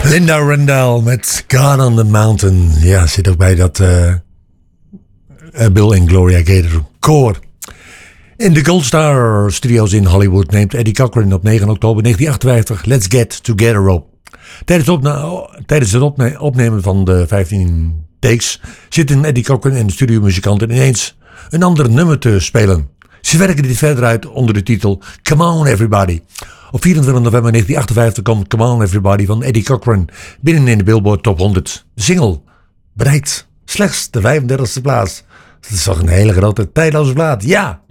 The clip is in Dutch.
Linda Rendell met God on the Mountain. Ja, zit ook bij dat Bill and Gloria Gaynor koor. In de Gold Star Studios in Hollywood neemt Eddie Cochran op 9 oktober 1958 Let's Get Together op. Tijdens het opnemen van de 15 takes zitten Eddie Cochran en de studiomuzikanten ineens een ander nummer te spelen. Ze werken dit verder uit onder de titel Come On Everybody. Op 24 november 1958 komt Come On Everybody van Eddie Cochran binnen in de Billboard Top 100. De single bereikt slechts de 35e plaats. Dat is toch een hele grote tijdloze plaat, ja!